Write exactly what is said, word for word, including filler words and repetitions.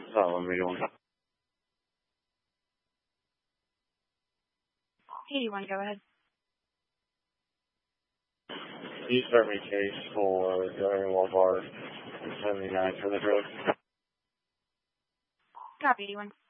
Solid, eighty-one. eighty-one, go ahead. You start me case for driving while bar seventy-nine for the road. Copy, eighty-one.